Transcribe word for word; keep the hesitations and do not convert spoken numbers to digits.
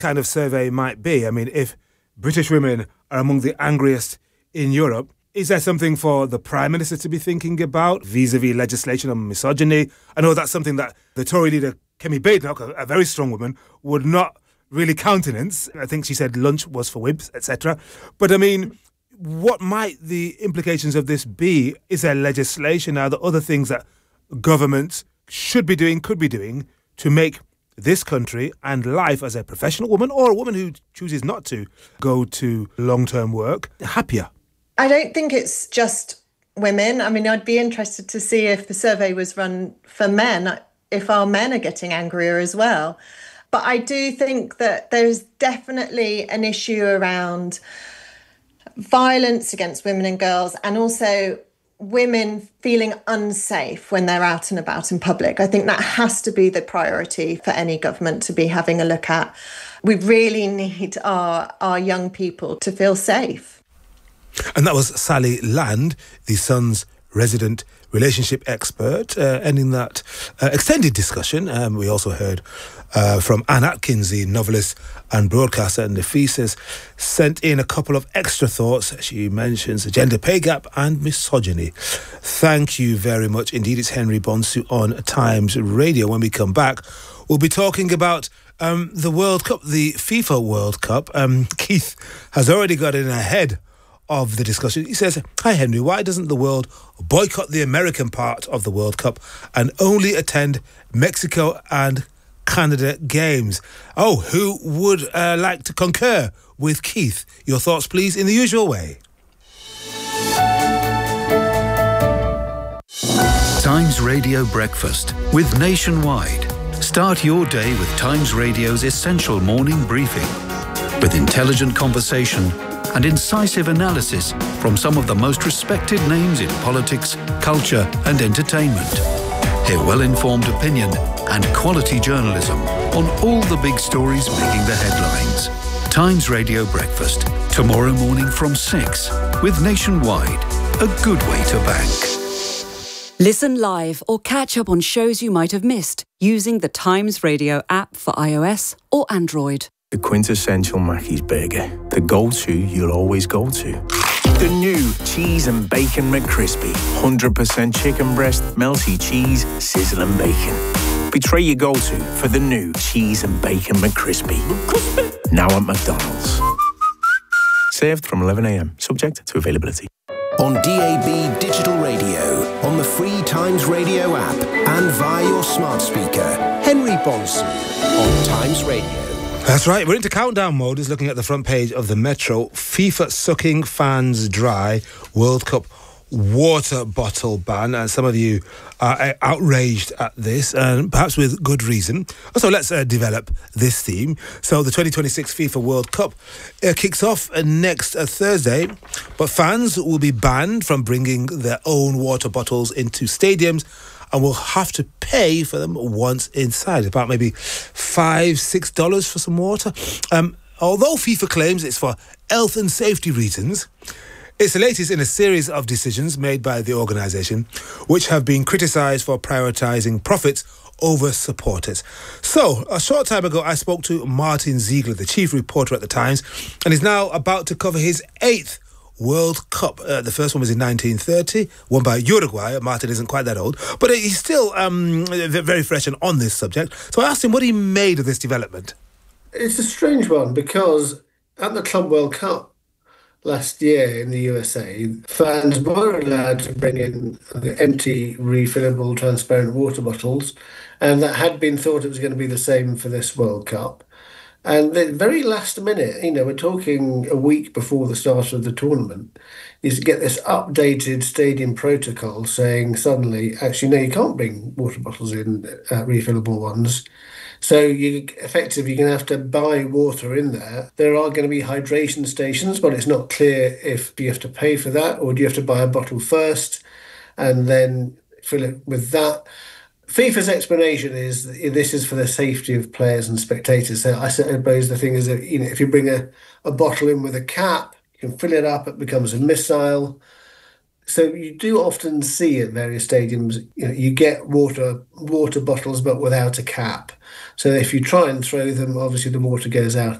kind of survey might be. I mean, if British women are among the angriest in Europe, is there something for the Prime Minister to be thinking about vis-a-vis legislation on misogyny? I know that's something that the Tory leader, Kemi Badenoch, a very strong woman, would not really countenance. I think she said lunch was for whips, et cetera. But I mean, what might the implications of this be? Is there legislation? Are there other things that governments should be doing, could be doing, to make this country and life as a professional woman or a woman who chooses not to go to long-term work happier? I don't think it's just women. I mean, I'd be interested to see if the survey was run for men, if our men are getting angrier as well. But I do think that there's definitely an issue around violence against women and girls, and also women feeling unsafe when they're out and about in public. I think that has to be the priority for any government to be having a look at. We really need our, our young people to feel safe. And that was Sally Land, the Sun's resident relationship expert, uh, ending that uh, extended discussion. Um, we also heard uh, from Anne Atkins, the novelist and broadcaster, and Nafisa sent in a couple of extra thoughts. She mentions the gender pay gap and misogyny. Thank you very much indeed. It's Henry Bonsu on Times Radio. When we come back, we'll be talking about um, the World Cup, the FIFA World Cup. Um, Keith has already got in ahead of the discussion. He says, "Hi Henry, why doesn't the world boycott the American part of the World Cup and only attend Mexico and Canada games?" Oh, who would uh, like to concur with Keith? Your thoughts, please, in the usual way. Times Radio Breakfast with Nationwide. Start your day with Times Radio's essential morning briefing with intelligent conversation and incisive analysis from some of the most respected names in politics, culture and entertainment. Hear well-informed opinion and quality journalism on all the big stories making the headlines. Times Radio Breakfast, tomorrow morning from six with Nationwide, a good way to bank. Listen live or catch up on shows you might have missed using the Times Radio app for iOS or Android. The quintessential Mackey's burger. The go-to you'll always go to. The new Cheese and Bacon McCrispy. one hundred percent chicken breast, melty cheese, sizzling bacon. Betray your go-to for the new Cheese and Bacon McCrispy. McCrispy. Now at McDonald's. Served from eleven a.m. Subject to availability. On D A B digital radio, on the free Times Radio app, and via your smart speaker. Henry Bonson on Times Radio. That's right, we're into countdown mode. Is looking at the front page of the Metro. FIFA sucking fans dry. World Cup water bottle ban. And some of you are outraged at this, and perhaps with good reason. So let's uh, develop this theme. So the twenty twenty-six FIFA World Cup uh, kicks off uh, next uh, Thursday, but fans will be banned from bringing their own water bottles into stadiums and will have to pay for them once inside. About maybe five, six dollars for some water. Um, although FIFA claims it's for health and safety reasons, it's the latest in a series of decisions made by the organisation, which have been criticised for prioritising profits over supporters. So, a short time ago, I spoke to Martin Ziegler, the chief reporter at The Times, and is now about to cover his eighth World Cup. Uh, the first one was in nineteen thirty, won by Uruguay. Martin isn't quite that old, but he's still um, very fresh and on this subject. So I asked him what he made of this development. It's a strange one because at the Club World Cup last year in the U S A, fans were allowed to bring in empty, refillable, transparent water bottles, and that had been thought it was going to be the same for this World Cup. And the very last minute, you know, we're talking a week before the start of the tournament, is to get this updated stadium protocol saying suddenly, actually, no, you can't bring water bottles in, uh, refillable ones. So you effectively, you're going to have to buy water in there. There are going to be hydration stations, but it's not clear if you have to pay for that or do you have to buy a bottle first and then fill it with that. FIFA's explanation is that this is for the safety of players and spectators. So I suppose the thing is that, you know, if you bring a, a bottle in with a cap, you can fill it up, it becomes a missile. So you do often see at various stadiums, you know, you get water water bottles but without a cap. So if you try and throw them, obviously the water goes out